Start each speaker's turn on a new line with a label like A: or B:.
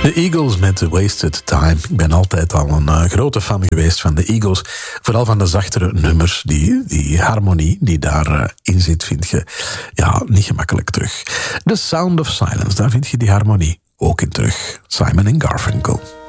A: De Eagles met Wasted Time. Ik ben altijd al een grote fan geweest van de Eagles. Vooral van de zachtere nummers. Die harmonie die daarin zit, vind je niet gemakkelijk terug. The Sound of Silence, daar vind je die harmonie ook in terug. Simon & Garfunkel.